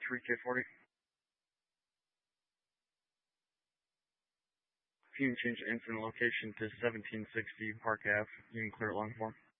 3K40. If you can change incident location to 1760 Park Ave, you can clear it long form.